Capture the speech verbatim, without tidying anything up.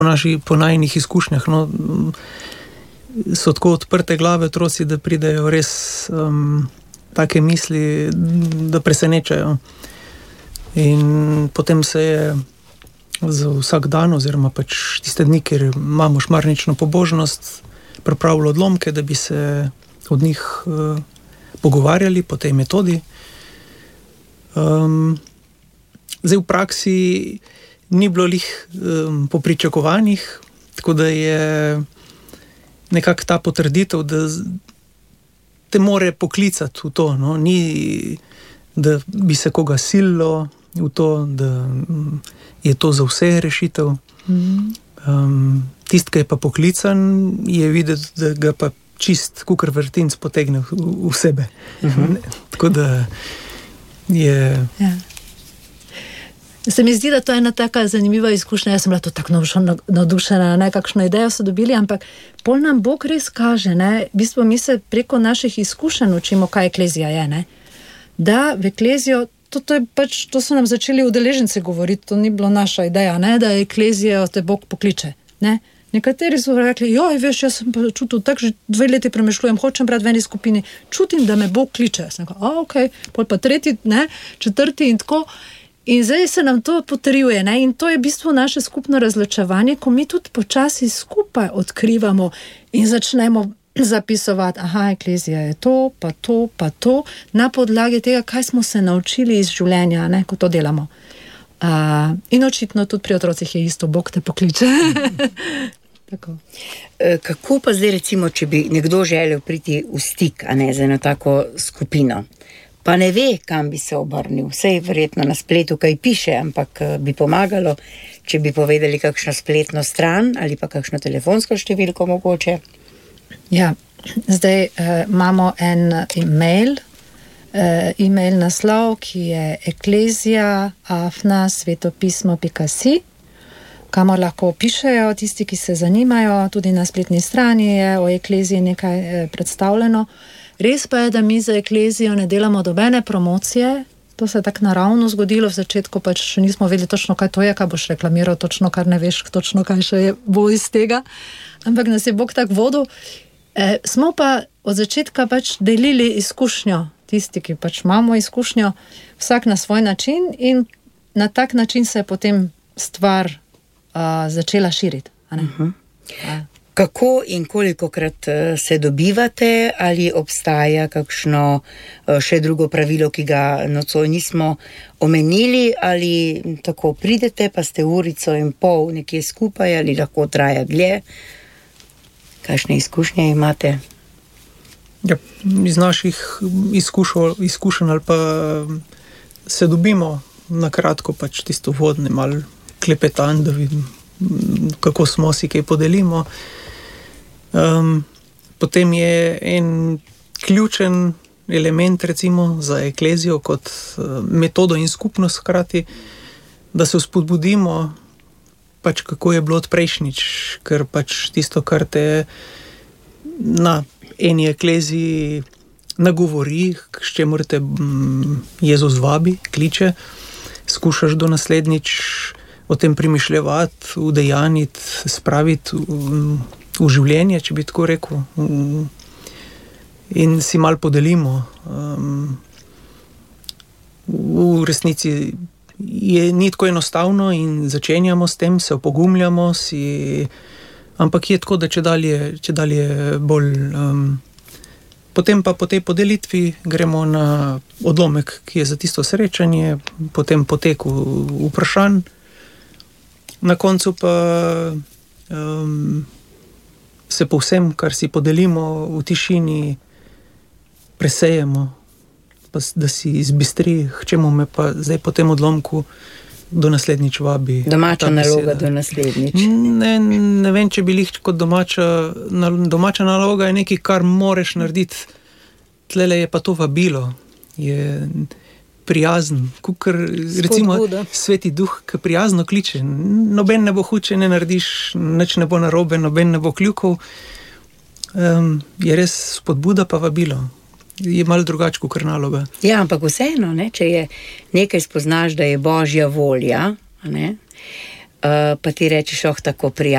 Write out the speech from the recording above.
Po naših, po najnih izkušnjah, no, so tako odprte glave otroci, da pridejo res um, take misli, da presenečajo. In potem se je za vsak dan, oziroma pač tiste dni, ker imamo šmarnično pobožnost, pripravilo odlomke, da bi se od njih uh, pogovarjali po tej metodi. Um, zdaj v praksi ni bilo lih um, po pričakovanjih, tako da je nekako ta potrditev, da te more poklicati v to, no? Ni, da bi se koga sililo v to, da je to za vse rešitev. Mm. Um, tist, ki je pa poklican, je videti, da ga pa čist kukar vrtinc potegne v, v sebe. Mm-hmm. Tako da je... Ja. Se mi zdi, da to je ena taka zanimiva izkušnja. Jaz sem bila to tako navdušena, ne, kakšno idejo so dobili, ampak pol nam Bog res kaže, ne, v bistvu mi se preko naših izkušenj učimo, kaj eklezija je, ne. Da v eklezijo, to, to, je pač, to so nam začeli udeleženci govoriti, to ni bilo naša ideja, ne, da eklezijo te Bog pokliče, ne. Nekateri so rekli, joj, veš, jaz sem pa čutil, tako že dve leti premišljujem, hočem brati v eni skupini, čutim, da me Bog kliče. Sem rekel, a, okej, okay. Pol pa tretji, ne, četrti in tako. In zdaj se nam to potrjuje, ne? In to je v bistvu naše skupno razločevanje, ko mi tudi počasi skupaj odkrivamo in začnemo zapisovati, aha, eklezija je to, pa to, pa to, na podlagi tega, kaj smo se naučili iz življenja, ne? Ko to delamo. Uh, in očitno tudi pri otrocih je isto, Bog te pokliče. Tako. Kako pa zdaj recimo, če bi nekdo želel priti v stik, a ne, za eno tako skupino, pa ne ve, kam bi se obrnil. Vsej verjetno na spletu kaj piše, ampak bi pomagalo, če bi povedali kakšno spletno stran ali pa kakšno telefonsko številko mogoče. Ja, zdaj uh, imamo en e-mail, uh, e-mail naslov, ki je eklezija afna svetopismo pika si, kamor lahko pišejo tisti, ki se zanimajo, tudi na spletni strani je o ekleziji nekaj eh, predstavljeno. Res pa je, da mi za eklezijo ne delamo dobene promocije, to se je tako naravno zgodilo, v začetku pač še nismo vedeli točno, kaj to je, kaj boš reklamiral, točno kar ne veš, točno kaj še je bo iz tega, ampak nas je Bog tak vodil. E, smo pa od začetka pač delili izkušnjo, tisti, ki pač imamo izkušnjo, vsak na svoj način in na tak način se je potem stvar a, začela širiti. A ne? Uh-huh. A. Kako in kolikokrat se dobivate, ali obstaja kakšno še drugo pravilo, ki ga nocoj nismo omenili, ali tako pridete, pa ste urico in pol nekje skupaj, ali lahko traja dlje? Kakšne izkušnje imate? Ja, iz naših izkušenj, izkušenj ali pa se dobimo na kratko, pač tisto vodne, malo klepetan, da vidim, kako smo si, kaj podelimo. Um, potem je en ključen element recimo za eklezijo kot uh, metodo in skupnost hkrati, da se vzpodbudimo pač kako je bilo od prejšnjič, ker pač tisto, kar te na eni ekleziji nagovori, s čemer te Jezus vabi, kliče, skušaš do naslednjič o tem premišljevati, udejaniti, spraviti v, v življenje, če bi tako rekel, in si malo podelimo. Um, v resnici je ni tako enostavno in začenjamo s tem, se opogumljamo, si, ampak je tako, da če dalje, če dalje bolj... Um, potem pa po tej podelitvi gremo na odlomek, ki je za tisto srečanje, potem potek vprašanj, na koncu pa um, se povsem, kar si podelimo v tišini, presejemo, pa, da si izbistri, k čemu me pa zdaj po tem odlomku do naslednjič vabi. Domača naloga do naslednjič. Ne, ne vem, če bi lih kot domača, domača naloga je nekaj, kar moreš narediti. Tlele je pa to vabilo, je prijazen, kukor, recimo Sveti Duh, ki prijazno kliče. Noben ne bo huče, ne narediš, nič ne bo narobe, noben ne bo kljukov. Um, je res spodbuda pa vabilo. Je malo drugače kot naloga. Ja, ampak vseeno, ne, če je nekaj spoznaš, da je Božja volja, ne, uh, pa ti rečeš, oh, tako prijazno.